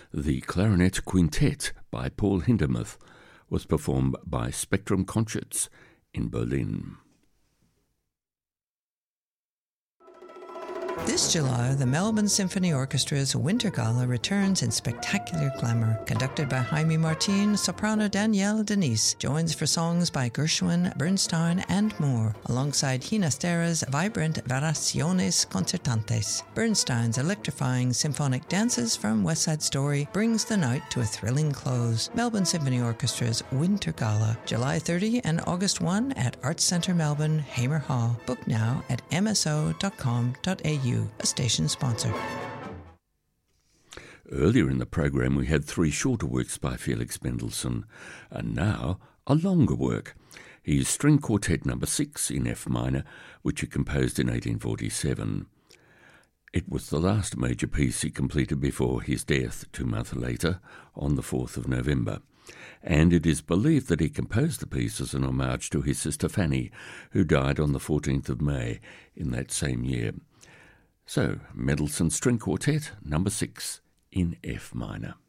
The Clarinet Quintet by Paul Hindemith was performed by Spectrum Concerts in Berlin. This July, the Melbourne Symphony Orchestra's Winter Gala returns in spectacular glamour. Conducted by Jaime Martin, soprano Danielle Denise joins for songs by Gershwin, Bernstein, and more, alongside Ginastera's vibrant Variaciones Concertantes. Bernstein's electrifying symphonic dances from West Side Story brings the night to a thrilling close. Melbourne Symphony Orchestra's Winter Gala, July 30 and August 1 at Arts Centre Melbourne, Hamer Hall. Book now at mso.com.au. A station sponsor. Earlier in the program we had 3 shorter works by Felix Mendelssohn, and now a longer work. His String Quartet No. 6 in F minor, which he composed in 1847. It was the last major piece he completed before his death 2 months later, on the 4th of November. And it is believed that he composed the piece as an homage to his sister Fanny, who died on the 14th of May in that same year. So, Mendelssohn String Quartet No. 6 in F minor.